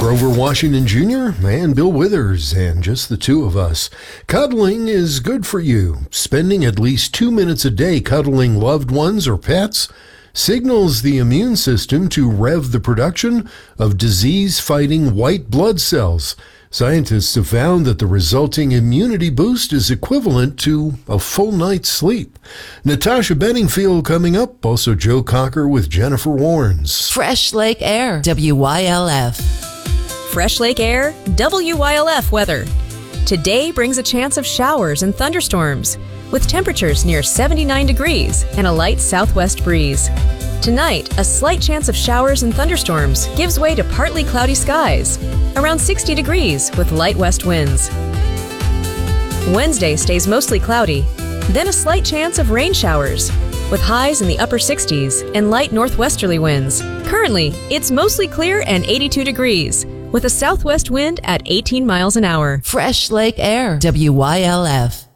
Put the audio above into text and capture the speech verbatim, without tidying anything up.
Grover Washington Junior and Bill Withers, and just the two of us. Cuddling is good for you. Spending at least two minutes a day cuddling loved ones or pets signals the immune system to rev the production of disease-fighting white blood cells. Scientists have found that the resulting immunity boost is equivalent to a full night's sleep. Natasha Bedingfield coming up. Also Joe Cocker with Jennifer Warnes. Fresh Lake Air, W Y L F. Fresh Lake Air, W Y L F weather. Today brings a chance of showers and thunderstorms, with temperatures near seventy-nine degrees and a light southwest breeze. Tonight, a slight chance of showers and thunderstorms gives way to partly cloudy skies, around sixty degrees with light west winds. Wednesday stays mostly cloudy, then a slight chance of rain showers, with highs in the upper sixties and light northwesterly winds. Currently, it's mostly clear and eighty-two degrees, with a southwest wind at eighteen miles an hour. Fresh Lake Air, W Y L F.